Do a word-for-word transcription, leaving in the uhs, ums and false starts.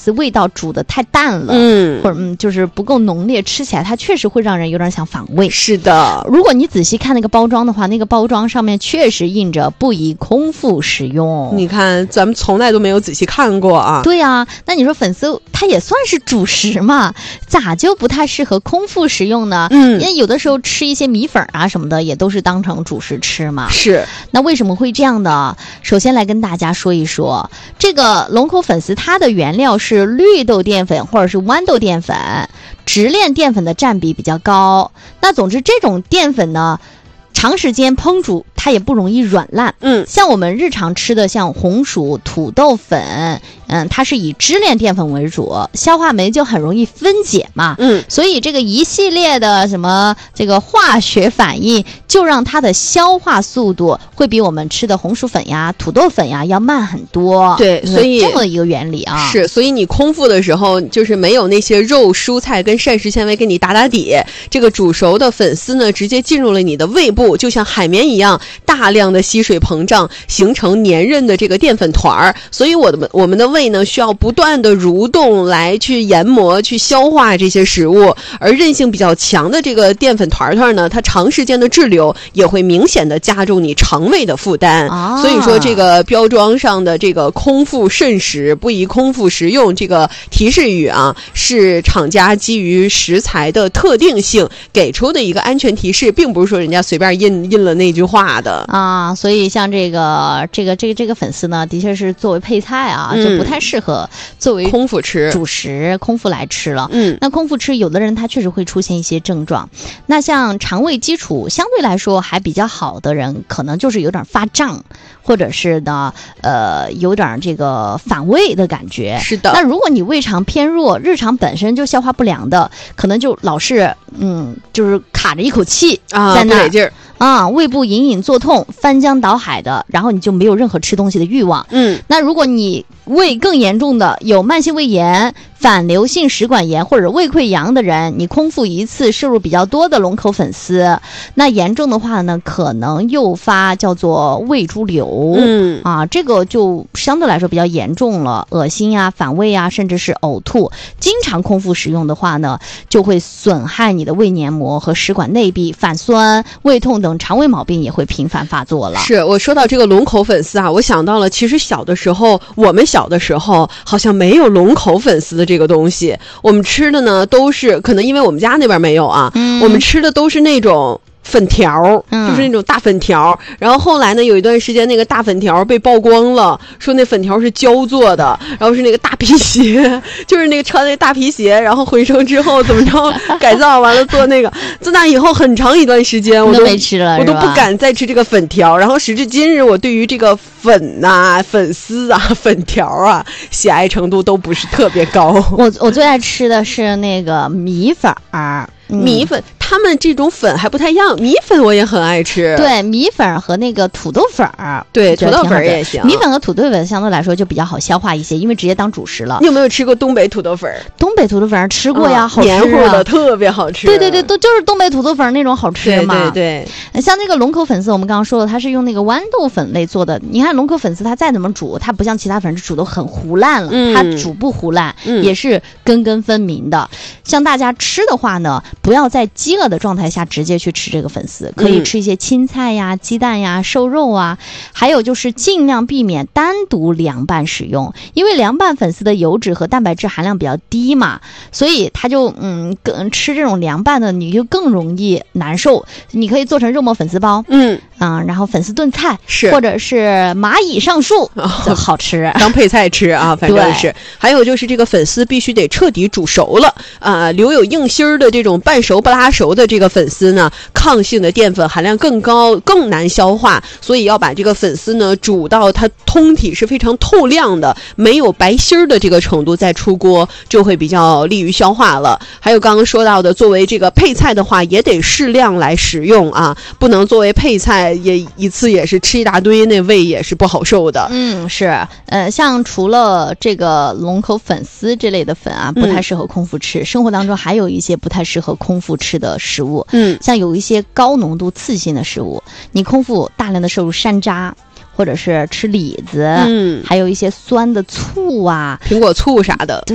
丝味道煮得太淡了， 嗯， 或者嗯就是不够浓烈，吃起来它确实会让人有点想反胃。 是的， 如果你仔细看那个包装的话，那个包装上面确实印着不宜空腹食用。 你看咱们从来都没有仔细看过啊。 对啊，那你说粉丝它也算是主食嘛，咋就不太适合空腹食用呢？ 嗯， 因为有的时候吃一些米粉啊什么的，也都是当成主食吃嘛。 是。 那为什么会这样呢？首先来跟大家说一说，这个龙口粉丝它的原料是绿豆淀粉或者是豌豆淀粉，直链淀粉的占比比较高。那总之这种淀粉呢，长时间烹煮它也不容易软烂。 嗯， 像我们日常吃的像红薯、土豆粉，嗯，它是以支链淀粉为主，消化酶就很容易分解嘛。 嗯， 所以这个一系列的什么这个化学反应，就让它的消化速度会比我们吃的红薯粉呀、土豆粉呀要慢很多。 对，所以这么一个原理啊。 是，所以你空腹的时候，就是没有那些肉、蔬菜跟膳食纤维给你打打底，这个煮熟的粉丝呢，直接进入了你的胃部，就像海绵一样，大量的吸水膨胀，形成粘韧的这个淀粉团儿。所以我的我们的胃呢，需要不断的蠕动来去研磨、去消化这些食物。而韧性比较强的这个淀粉团团呢，它长时间的滞留也会明显的加重你肠胃的负担。 啊、 所以说，这个标装上的这个空腹慎食，不宜空腹食用这个提示语啊，是厂家基于食材的特定性给出的一个安全提示，并不是说人家随便印印了那句话的啊。所以像这个这个这个这个粉丝呢，的确是作为配菜啊，嗯、就不太适合作为空腹吃主食空腹来吃了。 嗯， 那空腹吃，有的人他确实会出现一些症状。那像肠胃基础相对来说还比较好的人，可能就是有点发胀，或者是呢呃有点这个反胃的感觉。 是的。 那如果你胃肠偏弱，日常本身就消化不良的，可能就老是嗯就是卡着一口气啊， 在那不得劲儿啊，胃部隐隐作痛，翻江倒海的，然后你就没有任何吃东西的欲望。 嗯， 那如果你胃更严重的，有慢性胃炎、反流性食管炎或者胃溃疡的人，你空腹一次摄入比较多的龙口粉丝，那严重的话呢，可能诱发叫做胃潴留。 嗯啊，这个就相对来说比较严重了，恶心啊、反胃啊，甚至是呕吐。经常空腹食用的话呢，就会损害你的胃黏膜和食管内壁，反酸、胃痛等肠胃毛病也会频繁发作了。 是，我说到这个龙口粉丝啊，我想到了，其实小的时候，我们小的时候好像没有龙口粉丝的这个东西，我们吃的呢都是，可能因为我们家那边没有啊，嗯、我们吃的都是那种粉条，就是那种大粉条、嗯、然后后来呢有一段时间那个大粉条被曝光了，说那粉条是胶做的，然后是那个大皮鞋，就是那个穿那大皮鞋，然后回收之后怎么着改造完了做那个，自那以后很长一段时间我都没吃了， 我都不敢再吃这个粉条，然后时至今日我对于这个粉啊、粉丝啊、粉条啊喜爱程度都不是特别高。 我我最爱吃的是那个米粉儿。嗯、 米粉，他们这种粉还不太一样。米粉我也很爱吃， 对，米粉和那个土豆粉儿， 对，土豆粉也行。 米粉和土豆粉相对来说就比较好消化一些，因为直接当主食了。 你有没有吃过东北土豆粉？ 东北土豆粉吃过呀，嗯、好吃、啊， 黏糊的，特别好吃。 对对对，都就是东北土豆粉那种好吃嘛。 对对对，像那个龙口粉丝，我们刚刚说了，它是用那个豌豆粉类做的。你看龙口粉丝，它再怎么煮，它不像其他粉是煮的很糊烂了，嗯、它煮不糊烂、嗯，也是根根分明的。像大家吃的话呢，不要在饥饿的状态下直接去吃这个粉丝，可以吃一些青菜呀、嗯、鸡蛋呀、瘦肉啊，还有就是尽量避免单独凉拌使用，因为凉拌粉丝的油脂和蛋白质含量比较低嘛，所以它就嗯更吃这种凉拌的你就更容易难受。你可以做成肉末粉丝包， 嗯啊、嗯，然后粉丝炖菜是， 或者是蚂蚁上树，哦、就好吃， 当配菜吃啊，反正是。还有就是这个粉丝必须得彻底煮熟了啊、呃，留有硬芯儿的这种半熟不拉熟的这个粉丝呢，抗性的淀粉含量更高，更难消化，所以要把这个粉丝呢煮到它通体是非常透亮的，没有白芯儿的这个程度再出锅，就会比较利于消化了。还有刚刚说到的，作为这个配菜的话，也得适量来食用啊，不能作为配菜也一次也是吃一大堆，那胃也是不好受的。 嗯，是，呃，像除了这个龙口粉丝这类的粉啊，不太适合空腹吃，嗯、生活当中还有一些不太适合空腹吃的食物， 嗯， 像有一些高浓度刺性的食物，你空腹大量的摄入山楂，或者是吃李子， 嗯， 还有一些酸的醋啊， 苹果醋啥的，